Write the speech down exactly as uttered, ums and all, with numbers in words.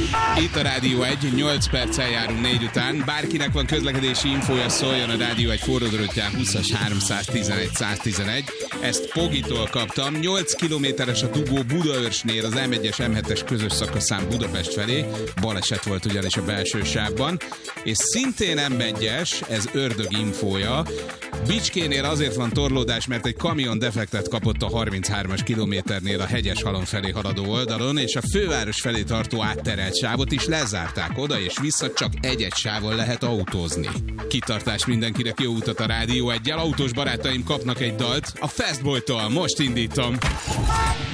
Itt a Rádió egy, nyolc perccel járunk négy után. Bárkinek van közlekedési infója, szóljon a Rádió egy forródöröttján húszas háromszáztizenegy száztizenegy. Ezt Pogitól kaptam. nyolc kilométeres a dugó Budaörsnél az em egyes em hetes közös szakaszán Budapest felé. Baleset volt ugyanis a belső sávban. És szintén em egyes, ez Ördög infója. Bicskénél azért van torlódás, mert egy kamion defektet kapott a harminchármas kilométernél a Hegyeshalom felé haladó oldalon, és a főváros felé tartó átterelt sávot is lezárták, oda és vissza csak egy-egy sávon lehet autózni. Kitartás mindenkinek, jó utat a Rádió egyel, autós barátaim kapnak egy dalt, a Fastboy-tól most indítom.